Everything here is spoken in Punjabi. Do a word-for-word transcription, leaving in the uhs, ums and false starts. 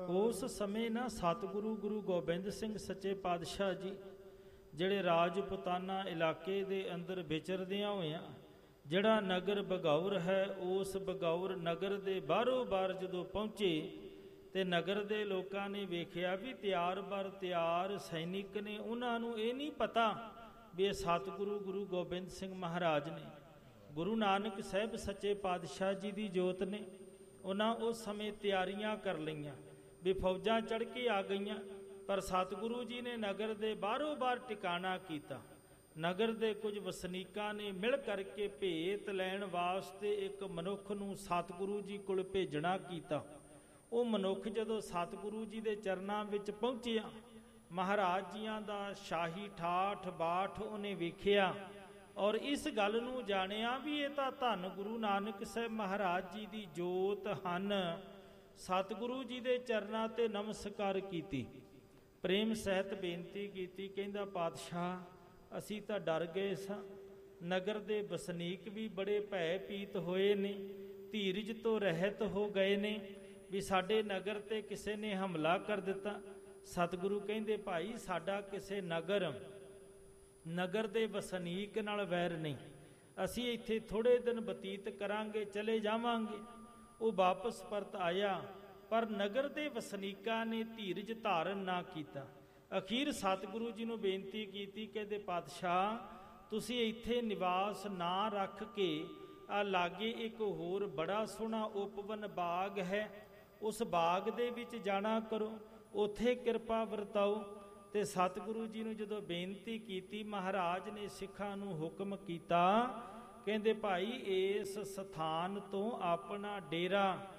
ਉਸ ਸਮੇਂ ਨਾ ਸਤਿਗੁਰੂ ਗੁਰੂ ਗੋਬਿੰਦ ਸਿੰਘ ਸੱਚੇ ਪਾਤਸ਼ਾਹ ਜੀ ਜਿਹੜੇ ਰਾਜਪੁਤਾਨਾ ਇਲਾਕੇ ਦੇ ਅੰਦਰ ਵਿਚਰਦਿਆਂ ਹੋਇਆਂ ਜਿਹੜਾ ਨਗਰ ਬਗੌਰ ਹੈ, ਉਸ ਬਗੌਰ ਨਗਰ ਦੇ ਬਾਹਰੋਂ ਬਾਹਰ ਜਦੋਂ ਪਹੁੰਚੇ ਤੇ ਨਗਰ ਦੇ ਲੋਕਾਂ ਨੇ ਵੇਖਿਆ ਵੀ ਤਿਆਰ ਬਰ ਤਿਆਰ ਸੈਨਿਕ ਨੇ। ਉਹਨਾਂ ਨੂੰ ਇਹ ਨਹੀਂ ਪਤਾ ਵੀ ਇਹ ਸਤਿਗੁਰੂ ਗੁਰੂ ਗੋਬਿੰਦ ਸਿੰਘ ਮਹਾਰਾਜ ਨੇ, ਗੁਰੂ ਨਾਨਕ ਸਾਹਿਬ ਸੱਚੇ ਪਾਤਸ਼ਾਹ ਜੀ ਦੀ ਜੋਤ ਨੇ। ਉਹਨਾਂ ਉਸ ਸਮੇਂ ਤਿਆਰੀਆਂ ਕਰ ਲਈਆਂ ਵੀ ਫੌਜਾਂ ਚੜ੍ਹ ਕੇ ਆ ਗਈਆਂ, ਪਰ ਸਤਿਗੁਰੂ ਜੀ ਨੇ ਨਗਰ ਦੇ ਬਾਹਰੋਂ ਬਾਹਰ ਟਿਕਾਣਾ ਕੀਤਾ। ਨਗਰ ਦੇ ਕੁਝ ਵਸਨੀਕਾਂ ਨੇ ਮਿਲ ਕਰਕੇ ਭੇਤ ਲੈਣ ਵਾਸਤੇ ਇੱਕ ਮਨੁੱਖ ਨੂੰ ਸਤਿਗੁਰੂ ਜੀ ਕੋਲ ਭੇਜਣਾ ਕੀਤਾ। ਉਹ ਮਨੁੱਖ ਜਦੋਂ ਸਤਿਗੁਰੂ ਜੀ ਦੇ ਚਰਨਾਂ ਵਿੱਚ ਪਹੁੰਚਿਆ, ਮਹਾਰਾਜ ਜੀਆਂ ਦਾ ਸ਼ਾਹੀ ਠਾਠ ਬਾਠ ਉਹਨੇ ਵੇਖਿਆ ਔਰ ਇਸ ਗੱਲ ਨੂੰ ਜਾਣਿਆ ਵੀ ਇਹ ਤਾਂ ਧੰਨ ਗੁਰੂ ਨਾਨਕ ਸਾਹਿਬ ਮਹਾਰਾਜ ਜੀ ਦੀ ਜੋਤ ਹਨ। ਸਤਿਗੁਰੂ ਜੀ ਦੇ ਚਰਨਾਂ ਤੇ ਨਮਸਕਾਰ ਕੀਤੀ, ਪ੍ਰੇਮ ਸਹਿਤ ਬੇਨਤੀ ਕੀਤੀ। ਕਹਿੰਦਾ ਪਾਤਸ਼ਾਹ ਅਸੀਂ ਤਾਂ ਡਰ ਗਏ ਸਾਂ, ਨਗਰ ਦੇ ਵਸਨੀਕ ਵੀ ਬੜੇ ਭੈ ਭੀਤ ਹੋਏ ਨੇ, ਧੀਰਜ ਤੋਂ ਰਹਿਤ ਹੋ ਗਏ ਨੇ ਵੀ ਸਾਡੇ ਨਗਰ ਤੇ ਕਿਸੇ ਨੇ ਹਮਲਾ ਕਰ ਦਿੱਤਾ। ਸਤਿਗੁਰੂ ਕਹਿੰਦੇ ਭਾਈ ਸਾਡਾ ਕਿਸੇ ਨਗਰ ਨਗਰ ਦੇ ਵਸਨੀਕ ਨਾਲ ਵੈਰ ਨਹੀਂ, ਅਸੀਂ ਇੱਥੇ ਥੋੜ੍ਹੇ ਦਿਨ ਬਤੀਤ ਕਰਾਂਗੇ, ਚਲੇ ਜਾਵਾਂਗੇ। ਉਹ ਵਾਪਸ ਪਰਤ ਆਇਆ, ਪਰ ਨਗਰ ਦੇ ਵਸਨੀਕਾਂ ਨੇ ਧੀਰਜ ਧਾਰਨ ਨਾ ਕੀਤਾ। ਅਖੀਰ ਸਤਿਗੁਰੂ ਜੀ ਨੂੰ ਬੇਨਤੀ ਕੀਤੀ, ਕਹਿੰਦੇ ਪਾਤਸ਼ਾਹ ਤੁਸੀਂ ਇੱਥੇ ਨਿਵਾਸ ਨਾ ਰੱਖ ਕੇ ਆ ਲਾਗੇ ਇੱਕ ਹੋਰ ਬੜਾ ਸੋਹਣਾ ਉਪਵਨ ਬਾਗ ਹੈ, ਉਸ ਬਾਗ ਦੇ ਵਿੱਚ ਜਾਣਾ ਕਰੋ, ਉੱਥੇ ਕਿਰਪਾ ਵਰਤਾਓ। ਤੇ ਸਤਿਗੁਰੂ ਜੀ ਨੂੰ ਜਦੋਂ ਬੇਨਤੀ ਕੀਤੀ, ਮਹਾਰਾਜ ਨੇ ਸਿੱਖਾਂ ਨੂੰ ਹੁਕਮ ਕੀਤਾ, ਕਹਿੰਦੇ ਭਾਈ ਇਸ ਸਥਾਨ ਤੋਂ ਆਪਣਾ ਡੇਰਾ